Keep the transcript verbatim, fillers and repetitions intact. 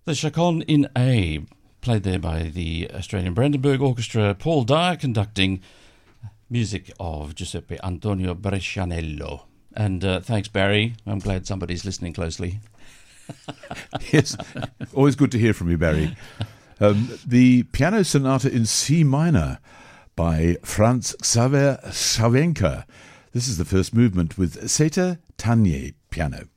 The Chaconne in A, played there by the Australian Brandenburg Orchestra, Paul Dyer conducting, music of Giuseppe Antonio Brescianello. And uh, thanks, Barry. I'm glad somebody's listening closely. Yes, always good to hear from you, Barry. Um, the Piano Sonata in C minor by Franz Xaver Cervenka. This is the first movement with Seta Tanye piano.